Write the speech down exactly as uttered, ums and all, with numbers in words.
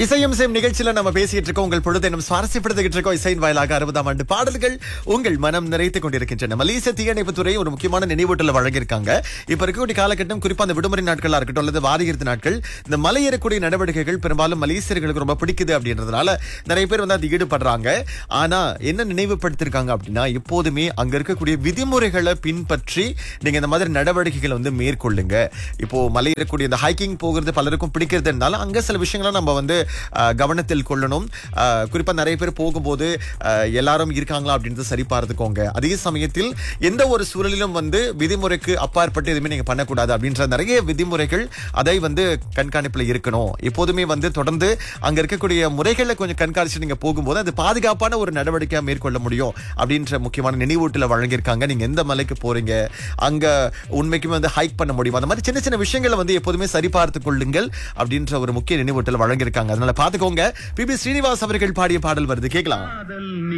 இசையும் சேம் நிகழ்ச்சியில நம்ம பேசிட்டு இருக்கோம். உங்கள் பொழுது நம்ம சுவாரஸ்யப்படுத்திட்டு இருக்கோம். இசையின் வாயிலாக அறுபதாம் ஆண்டு பாடல்கள் உங்கள் மனம் நிறைத்துக் கொண்டிருக்கின்றன. மலேசிய தீயணைப்புத்துறை ஒரு முக்கியமான நினைவூட்டல வழங்கியிருக்காங்க. இப்ப இருக்கக்கூடிய காலகட்டம், குறிப்பா அந்த விடுமுறை நாட்களா இருக்கட்டும் அல்லது வார இறுதி நாட்கள், இந்த மலையேறக்கூடிய நடவடிக்கைகள் பெரும்பாலும் மலேசியர்களுக்கு ரொம்ப பிடிக்குது அப்படின்றதுனால நிறைய பேர் வந்து அது ஈடுபடுறாங்க. ஆனா என்ன நினைவுபடுத்திருக்காங்க அப்படின்னா, எப்போதுமே அங்க இருக்கக்கூடிய விதிமுறைகளை பின்பற்றி நீங்க இந்த மாதிரி நடவடிக்கைகளை வந்து மேற்கொள்ளுங்க. இப்போ மலையேறக்கூடிய இந்த ஹைக்கிங் போகிறது பலருக்கும் பிடிக்கிறது இருந்தாலும் அங்க சில விஷயங்களை நம்ம வந்து அஹ், கவனத்தில் கொள்ளணும். அஹ், குறிப்பா நிறைய பேர் போகும்போது அஹ், எல்லாரும் இருக்காங்களா அப்படின்றது சரி பார்த்துக்கோங்க. அதே சமயத்தில் எந்த ஒரு சூழலிலும் வந்து விதிமுறைக்கு அப்பாற்பட்டு எதுவுமே நீங்க பண்ணக்கூடாது அப்படின்ற நிறைய விதிமுறைகள் அதை வந்து கண்காணிப்புல இருக்கணும். எப்போதுமே வந்து தொடர்ந்து அங்க இருக்கக்கூடிய முறைகளை கொஞ்சம் கண்காணிச்சு நீங்க போகும்போது அது பாதுகாப்பான ஒரு நடவடிக்கையா மேற்கொள்ள முடியும் அப்படின்ற முக்கியமான நினைவூட்டல வழங்கியிருக்காங்க. நீங்க எந்த மலைக்கு போறீங்க, அங்க உண்மைக்குமே வந்து ஹைக் பண்ண முடியும், அந்த மாதிரி சின்ன சின்ன விஷயங்களை வந்து எப்போதுமே சரி பார்த்துக் கொள்ளுங்கள் அப்படின்ற ஒரு முக்கிய நினைவூட்டல் வழங்கியிருக்காங்க. அதனால பாத்துக்கோங்க. பி பி ஸ்ரீனிவாஸ் அவர்கள் பாடிய பாடல் வருது, கேட்கலாம்.